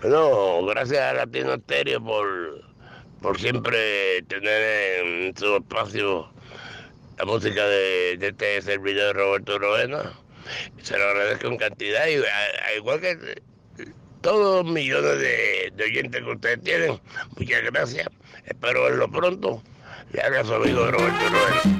Bueno, gracias a Latino Stereo por siempre tener en su espacio la música de este servidor Roberto Roena. Se lo agradezco en cantidad y a igual que todos los millones de oyentes que ustedes tienen, muchas gracias. Espero verlo pronto. Le habla su amigo Roberto Roena.